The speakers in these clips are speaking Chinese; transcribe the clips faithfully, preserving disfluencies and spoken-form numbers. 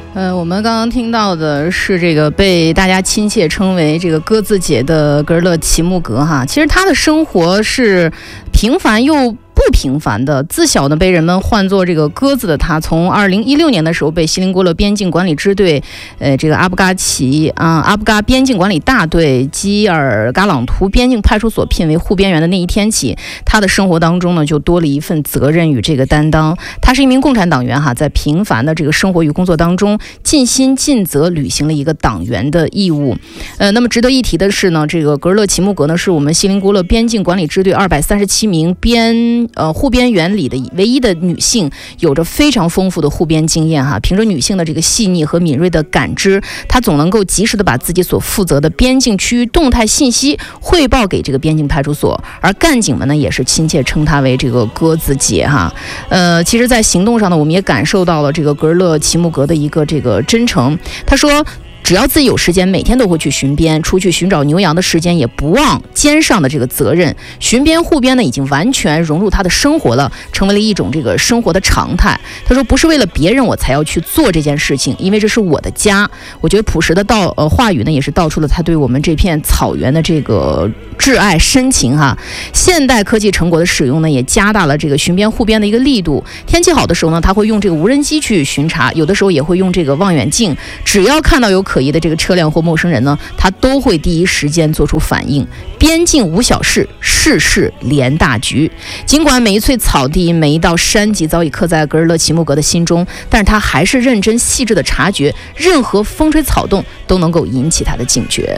呃，我们刚刚听到的是这个被大家亲切称为这个鸽子姐的格尔勒齐木格哈，其实她的生活是平凡又不平凡的。自小呢被人们唤作这个鸽子的他，从二零一六年的时候被锡林郭勒边境管理支队，呃，这个阿布嘎奇啊、呃、阿布嘎边境管理大队基尔嘎朗图边境派出所聘为护边员的那一天起，他的生活当中呢就多了一份责任与这个担当。他是一名共产党员哈，在平凡的这个生活与工作当中尽心尽责履行了一个党员的义务。呃，那么值得一提的是呢，这个格尔勒齐木格呢是我们锡林郭勒边境管理支队二百三十七名边呃护边员里的唯一的女性，有着非常丰富的护边经验哈。凭着女性的这个细腻和敏锐的感知，她总能够及时的把自己所负责的边境区域动态信息汇报给这个边境派出所，而干警们呢也是亲切称她为这个鸽子姐哈。呃，其实在行动上呢，我们也感受到了这个格尔勒齐木格的一个这个真诚。他说只要自己有时间，每天都会去巡边，出去寻找牛羊的时间也不忘肩上的这个责任。巡边护边呢，已经完全融入他的生活了，成为了一种这个生活的常态。他说，不是为了别人我才要去做这件事情，因为这是我的家。我觉得朴实的道呃话语呢，也是道出了他对我们这片草原的这个挚爱深情哈。现代科技成果的使用呢，也加大了这个巡边护边的一个力度。天气好的时候呢，他会用这个无人机去巡查，有的时候也会用这个望远镜，只要看到有可疑的这个车辆或陌生人呢，他都会第一时间做出反应。边境无小事，事事连大局。尽管每一寸草地、每一道山脊早已刻在格尔勒齐木格的心中，但是他还是认真细致的察觉，任何风吹草动都能够引起他的警觉。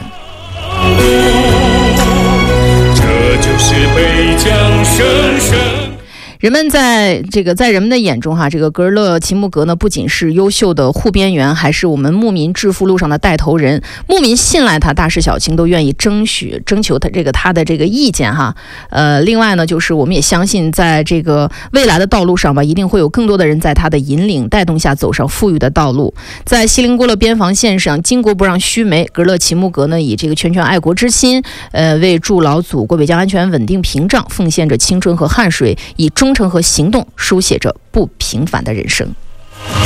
这就是北疆声声。 人们在这个在人们的眼中哈，这个格尔勒齐木格呢，不仅是优秀的护边员，还是我们牧民致富路上的带头人。牧民信赖他，大事小情都愿意争取征求他这个他的这个意见哈。呃，另外呢，就是我们也相信，在这个未来的道路上吧，一定会有更多的人在他的引领带动下走上富裕的道路。在锡林郭勒边防线上，巾帼不让须眉，格尔勒齐木格呢，以这个拳拳爱国之心，呃，为筑牢祖国北疆安全稳定屏障，奉献着青春和汗水，以忠诚和行动书写着不平凡的人生。